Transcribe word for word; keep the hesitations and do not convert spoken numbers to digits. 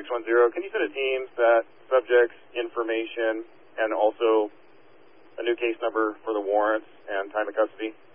six one zero. Can you send a team that subjects, information, and also a new case number for the warrants and time of custody?